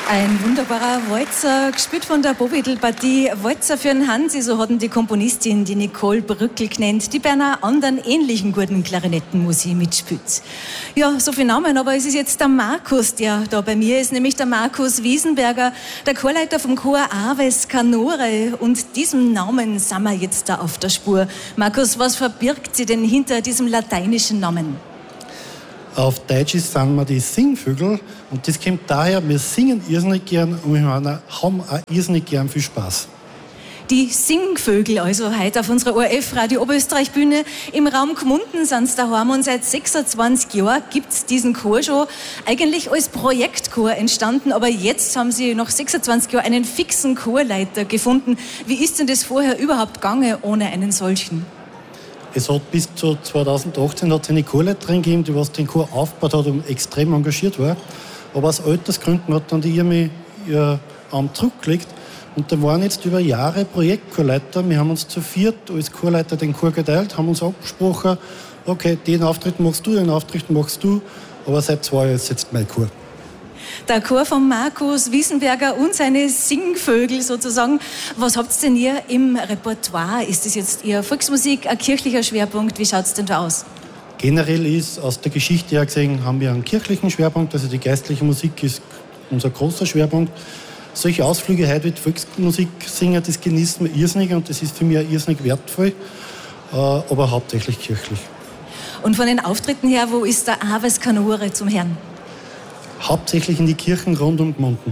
Ein wunderbarer Walzer, gespielt von der Bovidl-Partie. Walzer für den Hansi, so hat ihn die Komponistin, die Nicole Brückel genannt, die bei einer anderen ähnlichen guten Klarinettenmusik mitspielt. Ja, so viele Namen, aber es ist jetzt der Markus, der da bei mir ist, nämlich der Markus Wiesenberger, der Chorleiter vom Chor Aves Canore. Und diesem Namen sind wir jetzt da auf der Spur. Markus, was verbirgt sich denn hinter diesem lateinischen Namen? Auf Deutsch sind wir die Singvögel und das kommt daher, wir singen irrsinnig gern und wir haben auch irrsinnig gern viel Spaß. Die Singvögel, also heute auf unserer ORF-Radio Oberösterreich-Bühne. Im Raum Gmunden sind sie daheim und seit 26 Jahren gibt es diesen Chor schon. Eigentlich als Projektchor entstanden, aber jetzt haben sie nach 26 Jahren einen fixen Chorleiter gefunden. Wie ist denn das vorher überhaupt gegangen ohne einen solchen? Es hat bis zu 2018 eine Chorleiterin gegeben, die was den Chor aufgebaut hat und extrem engagiert war. Aber aus Altersgründen hat dann die Irmi ihr Amt zurückgelegt. Und da waren jetzt über Jahre Projektchorleiter. Wir haben uns zu viert als Chorleiter den Chor geteilt, haben uns abgesprochen, okay, den Auftritt machst du, den Auftritt machst du. Aber seit 2 Jahren ist jetzt mein Chor. Der Chor von Markus Wiesenberger und seine Singvögel sozusagen. Was habt ihr denn hier im Repertoire? Ist das jetzt eher Volksmusik, ein kirchlicher Schwerpunkt? Wie schaut es denn da aus? Generell ist aus der Geschichte her gesehen, haben wir einen kirchlichen Schwerpunkt, also die geistliche Musik ist unser großer Schwerpunkt. Solche Ausflüge heute mit Volksmusik singen, das genießen wir irrsinnig und das ist für mich auch irrsinnig wertvoll, aber hauptsächlich kirchlich. Und von den Auftritten her, wo ist der Aves Canore zum Herrn? Hauptsächlich in die Kirchen rund um Gmunden.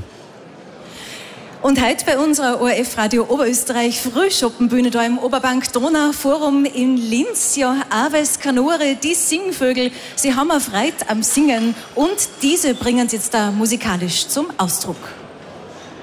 Und heute bei unserer ORF-Radio Oberösterreich Frühschoppenbühne da im Oberbank Donau Forum in Linz. Ja, Aves Canore, die Singvögel, sie haben Freude am Singen und diese bringen sie jetzt da musikalisch zum Ausdruck.